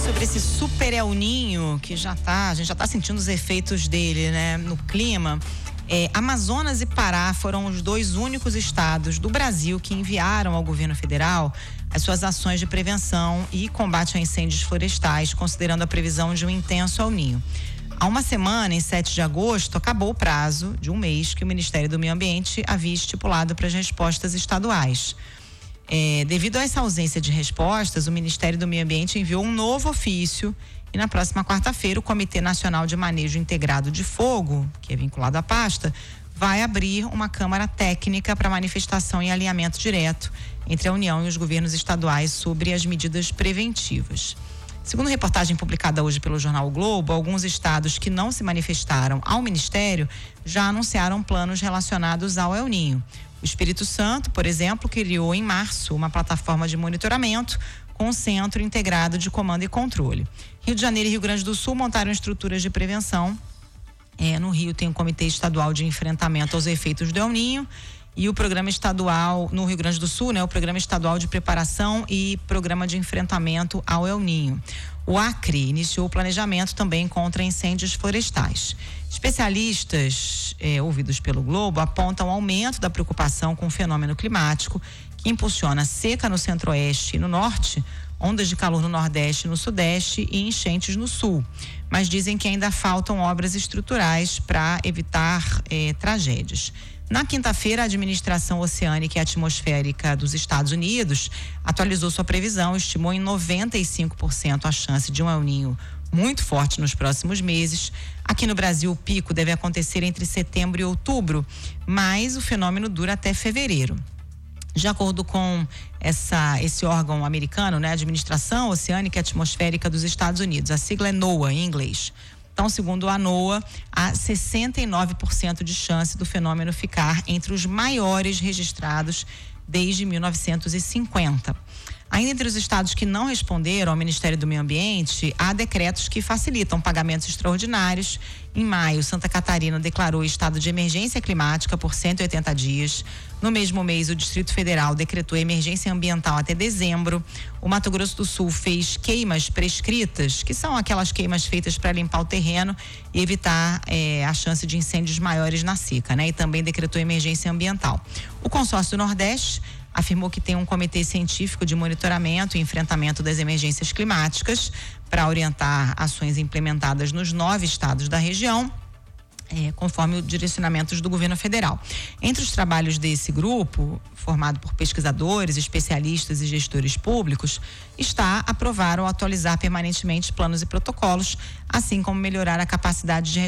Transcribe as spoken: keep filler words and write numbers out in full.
sobre esse super El Ninho que já tá, a gente já tá sentindo os efeitos dele, né, no clima. É, Amazonas e Pará foram os dois únicos estados do Brasil que enviaram ao governo federal as suas ações de prevenção e combate a incêndios florestais, considerando a previsão de um intenso El Ninho. Há uma semana, em sete de agosto, acabou o prazo de um mês que o Ministério do Meio Ambiente havia estipulado para as respostas estaduais. É, devido a essa ausência de respostas, o Ministério do Meio Ambiente enviou um novo ofício e na próxima quarta-feira o Comitê Nacional de Manejo Integrado de Fogo, que é vinculado à pasta, vai abrir uma câmara técnica para manifestação e alinhamento direto entre a União e os governos estaduais sobre as medidas preventivas. Segundo reportagem publicada hoje pelo jornal O Globo, alguns estados que não se manifestaram ao Ministério já anunciaram planos relacionados ao El Ninho. O Espírito Santo, por exemplo, criou em março uma plataforma de monitoramento com um centro integrado de comando e controle. Rio de Janeiro e Rio Grande do Sul montaram estruturas de prevenção. É, no Rio tem o Comitê Estadual de Enfrentamento aos Efeitos do El Ninho e o Programa Estadual, no Rio Grande do Sul, né, o Programa Estadual de Preparação e Programa de Enfrentamento ao El Ninho. O Acre iniciou o planejamento também contra incêndios florestais. Especialistas eh, ouvidos pelo Globo apontam o aumento da preocupação com o fenômeno climático que impulsiona seca no centro-oeste e no norte, ondas de calor no nordeste e no sudeste e enchentes no sul. Mas dizem que ainda faltam obras estruturais para evitar eh, tragédias. Na quinta-feira, a Administração Oceânica e Atmosférica dos Estados Unidos atualizou sua previsão, estimou em noventa e cinco por cento a chance de um El Ninho muito forte nos próximos meses. Aqui no Brasil, o pico deve acontecer entre setembro e outubro, mas o fenômeno dura até fevereiro. De acordo com essa, esse órgão americano, né, Administração Oceânica e Atmosférica dos Estados Unidos, a sigla é NOAA em inglês. Então, segundo a NOAA, há sessenta e nove por cento de chance do fenômeno ficar entre os maiores registrados desde mil novecentos e cinquenta. Ainda entre os estados que não responderam ao Ministério do Meio Ambiente, há decretos que facilitam pagamentos extraordinários. Em maio, Santa Catarina declarou estado de emergência climática por cento e oitenta dias. No mesmo mês, o Distrito Federal decretou emergência ambiental até dezembro. O Mato Grosso do Sul fez queimas prescritas, que são aquelas queimas feitas para limpar o terreno e evitar eh, a chance de incêndios maiores na seca, né? E também decretou emergência ambiental. O Consórcio do Nordeste afirmou que tem um comitê científico de monitoramento e enfrentamento das emergências climáticas para orientar ações implementadas nos nove estados da região, é, conforme os direcionamentos do governo federal. Entre os trabalhos desse grupo, formado por pesquisadores, especialistas e gestores públicos, está aprovar ou atualizar permanentemente planos e protocolos, assim como melhorar a capacidade de